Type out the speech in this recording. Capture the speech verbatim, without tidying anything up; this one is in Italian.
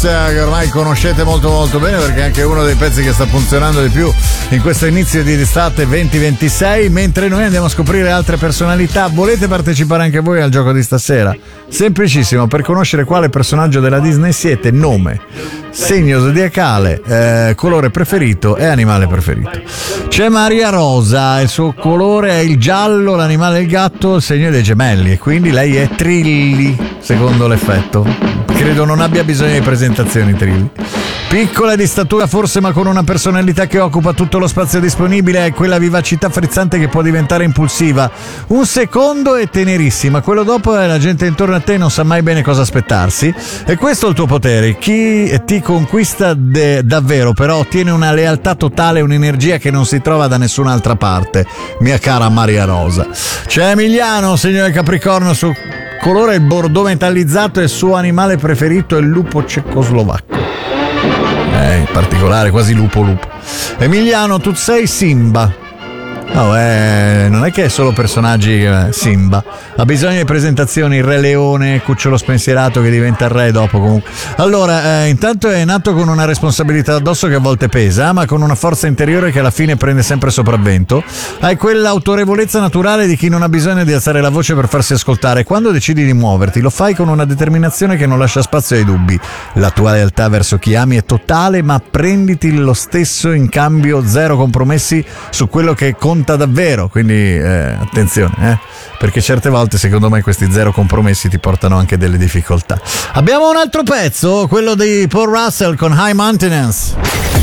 che ormai conoscete molto molto bene, perché è anche uno dei pezzi che sta funzionando di più in questo inizio di estate venti ventisei. Mentre noi andiamo a scoprire altre personalità, volete partecipare anche voi al gioco di stasera? Semplicissimo, per conoscere quale personaggio della Disney siete: nome, segno zodiacale, eh, colore preferito e animale preferito. C'è Maria Rosa, il suo colore è il giallo, l'animale è il gatto, il segno è dei gemelli, e quindi lei è Trilli, secondo l'effetto. Credo non abbia bisogno di presentazioni, Trilli. Piccola di statura forse, ma con una personalità che occupa tutto lo spazio disponibile, è quella vivacità frizzante che può diventare impulsiva. Un secondo è tenerissima, quello dopo è la gente intorno a te, non sa mai bene cosa aspettarsi. E questo è il tuo potere: chi ti conquista de- davvero, però ottiene una lealtà totale, un'energia che non si trova da nessun'altra parte, mia cara Maria Rosa. C'è Emiliano, segno del Capricorno, su colore il bordeaux metallizzato e il suo animale preferito è il lupo cecoslovacco. Eh, in particolare, quasi lupo lupo. Emiliano, tu sei Simba. No, eh, non è che è solo personaggi. eh, Simba ha bisogno di presentazioni: il Re Leone, Cucciolo Spensierato che diventa il re dopo. Comunque, allora, eh, intanto è nato con una responsabilità addosso che a volte pesa, ma con una forza interiore che alla fine prende sempre sopravvento. Hai quell'autorevolezza naturale di chi non ha bisogno di alzare la voce per farsi ascoltare. Quando decidi di muoverti, lo fai con una determinazione che non lascia spazio ai dubbi. La tua lealtà verso chi ami è totale, ma prenditi lo stesso in cambio, zero compromessi su quello che conta davvero. Quindi eh, attenzione, eh, perché certe volte secondo me questi zero compromessi ti portano anche delle difficoltà. Abbiamo un altro pezzo, quello di Paul Russell con High Maintenance.